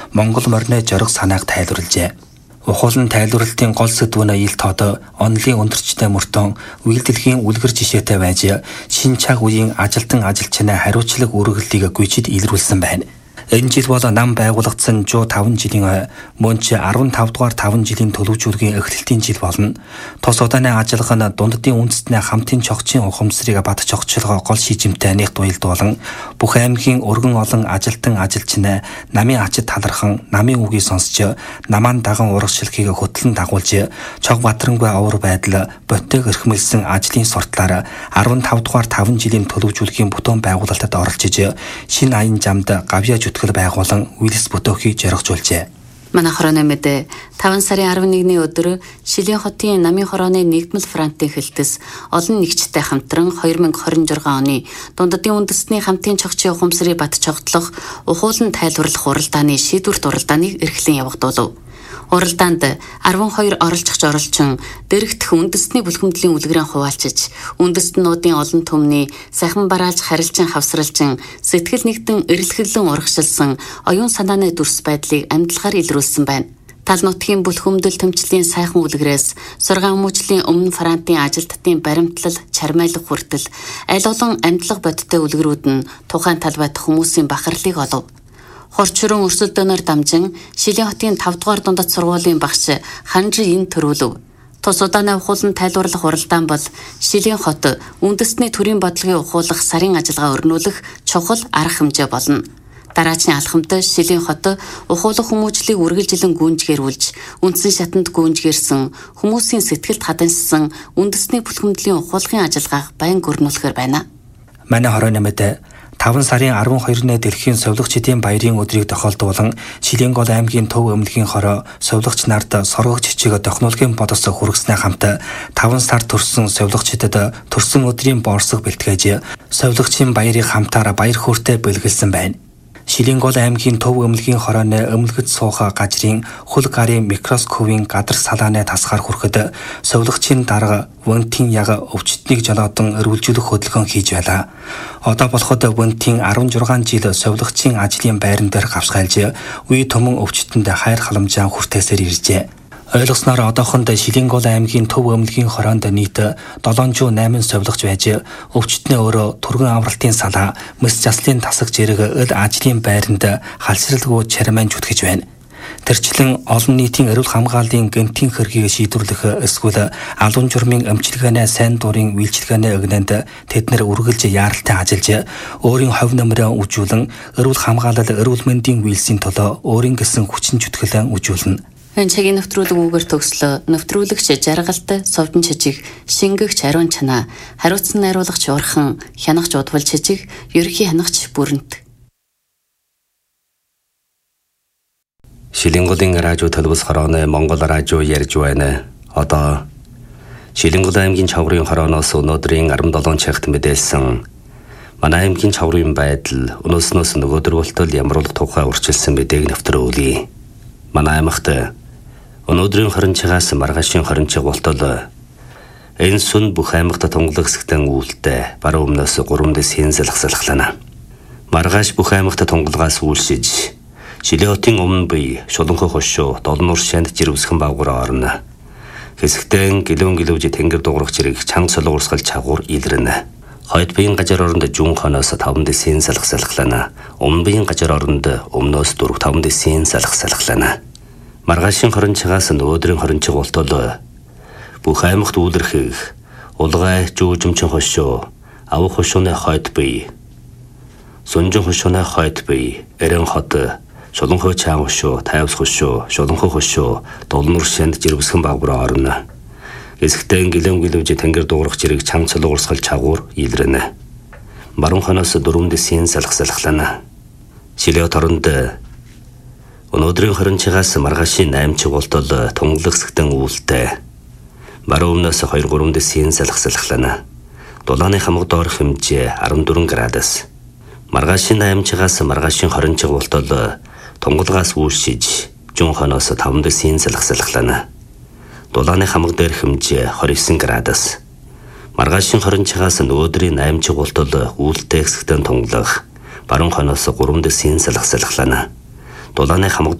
Монгол морины зориг санааг тайлбарлажээ. Ухуулан тайлбарлалтын гол сэдвүүнээ ил тод онлын өндөрчтэй мөртөн үйлдэлхийн үлгэр жишээтэй байж шин цаг үеийн ажилтан ажилчны хариуцлага үргэлжлэлийг гүйцэд илрүүлсэн байна. Энэ жил бол нам байгуулагдсан 105 жилийн мөн ч 15 дугаар 5 жилийн төлөвжүүлгийн эхлэлтийн жил болно. Тус удааны ажиллагаа нь дунддын үндэстний хамтын чогчийн ухамсарыг бат чогчлогоо гол шийдэмтэй нэгт уялдуулан бүх аймгийн өргөн олон ажилтан ажилчны намын ачид талархан намын үгийг сонсч намаан даган урагшлахыг хөтлөн дагуулж чог батрангүй овор байдал ботыг эрхмэлсэн ажлын суртлаар 15 дугаар 5 жилийн төлөвжүүлгийн бүтээн байгуулалтад оролцож шинэ аян замд гавьяа байгуулан үйлс бүтөөхийг зоригжуулжээ. Манай хорооны мэдээ 5 сарын 11-ний өдөр Шилийн хотын намын хорооны нэгдмэл фронтын хэлтэс олон нэгжтэй хамтран 2026 оны дунддын үндэстний хамтын чогчийн ухамсарыг бат чогтлох ухуулан тайлбарлах уралдааны шийдвэрт уралдааныг эрхлэн явагдуулав. Уралдаанд 12 оролцогч дэрэгдэх үндэстний бүлхэмдлийн үлгэрийн хуваалцаж, үндэстнүүдийн олон түмний сахин бараалж харилцан хавсралжин сэтгэл нэгдэн эрэлхэлэн урагшилсан оюун санааны дүрс байдлыг амьдлагаар илрүүлсэн байна. Тал нутгийн бүлхэмдэл төмчлийн сайхан үлгэрээс 6 мужлийн өмнө фронтын ажилтнуудын баримтлал, чармайлах хүртэл аль олон амьдлага бодиттой үлгэрүүд нь тухайн тал байтах хүмүүсийн бахарлыг олов. Хорчрон өрсөлдөөнөөр дамжин Шилийн хотын 5 дугаар дундад сургуулийн багш Ханжи энэ төрүүлв. Тус удааны ухуулан тайлбарлах уралдаан бол Шилийн хот үндэстний төрийн бодлогын ухуулах сарын ажиллагаа өрнүүлэх чухал арга хэмжээ болно. Дараачны алхамд Шилийн хот ухуулах хүмүүжлийг үргэлжлэн гүйцгээрүүлж, үндсэн шатанд гүйцгээрсэн хүмүүсийн сэтгэлд хаданссан үндэстний бүлхэмдлийн ухуулгын ажиллагааг байн гөрнүүлэхээр байна. Манай хорооны мэдээ 5 сарын 12-ны дэлхийн совилгчдын баярын өдрийг тохиолдуулан Шилийн гол аймгийн төв өмнөгийн хороо совилгч нарт соргогч чичиг технологийн бодос хүргэснээ хамт 5 сар төрсөн совилгчдад төрсөн өдрийн борсог бэлтгэж совилгчийн баярыг хамтаараа баяр хөөртэй бэлгэлсэн байна. Шилийн гол аймгийн төв өмнөгийн хорооны өмнөгд суух газрын хөл гарын микроскопын гадар салааны тасгаар хүрэхэд совилгчийн дарга Вэнтийн яг өвчтнийг жолоодон өргөлжүүлэх хөдөлгөөн хийж байлаа. Одоо болоход Вэнтийн 16 жил совилгчийн ажлын байран дээр гавсгайлж үе төмөн өвчтөнд хайр халамжаа хүртээсээр иржээ. Ойлгосноор одоохондоо Шилийн гол аймгийн төв өмнөгийн хороонд нийт 708 совилгч байж өвчтний өөрөө түргэн амралтын салаа, мэс заслын тасаг зэрэг өл ажлын байранд халсралгүй чармайн зүтгэж байна. Тэрчлэн олон нийтийн эрүүл хамгааллын гэмтийн хэргийг шийдвэрлэх эсвэл алуун журмын эмчилгээний сайн дурын үйлчилгээний өгнөнд тэднэр үргэлж яаралтай ажиллаж өөрийн хувь нэмрээ үжүүлэн эрүүл хамгаалал эрүүл мэндийн үйлсийн төлөө өөрийн гэсэн хүчин чөтгөлөө үжүүлнэ. Энэ цагийн нэвтрүүлэг үгээр төгслөө нэвтрүүлэгч жаргалт совдон чижиг шингэгч ариун чанаа хариуцсан найруулагч урхан хянагч удвал чижиг ерхий хянагч бүрэнт. Шилийн голын радио төлөвс хорооны Монгол радио ярьж байна. Одоо Шилийн гол аймгийн чаврын хорооноос өнөөдрийн 17 цагт мэдээлсэн манай аймгийн чаврын байдал өнөөснөөс нөгөөдөр болтол ямар л тухай урчилсан мэдээг нэвтрүүлье. Манай аймагт өнөөдрийн 20 цагаас маргаашийн 20 цаг болтол энэ сүн бүх аймагт тунгалаг хэсэгтэн үүлтэй баруун өмнөөс 3 дэсийн залхсалхлана. Маргааш бүх аймагт тунгалгаас үйлшиж Шилийн хотын өмнө бие шуланхой хошуу долнуур шанд жирвсхэн баагуур орно. Хэсэгтэн гэлүүж тэнгэр дуурах зэрэг чанга солон урсгал чагуур илрэнэ. Хойд биеийн гажар оронд жун хоноос 5 дэсийн залхсалхлана. Өмнө биеийн гажар оронд өмнөөс 4-5 дэсийн залхсалхлана. Маргаашийн 20 цагаас өнөөдрийн 20 цаг болтол бүх аймагт үйлэрхийг улгай жүүжимчин хошуу авах хошууны хойд бие сунжин хошууны хойд бие эрен хот шуланхой чаан хошуу тайвс хошуу шуланхой хошуу долнуур шанд жирвсхэн баагуур орно. Эсэгтэн гэлүүж тэнгэр дуурах зэрэг чанга цолог урсгал чагуур илрэнэ. Баруун хоноос 4 дэсийн залхсалхлана. Шилийн хот өнөөдрийн 20 цагаас маргаашийн 8 цаг болтол тунгалаг хэсэгтэн үүлтэй баруун өмнөөс 2-3 дэсийн залхсалхлана. Дулааны хамаг доорх хэмжээ 14 градус. Маргаашийн 8 цагаас маргаашийн 20 цаг болтол тунгалгаас үйлшиж жун хоноос 5 дэсийн залхсалхлана. Дулааны хамаг дээр хэмжээ 29 градус. Маргаашийн 20 цагаас өнөөдрийн 8 цаг болтол үүлтэй хэсэгтэн тунгалаг баруун хоноос 3 дэсийн залхсалхлана. Дулааны хамаг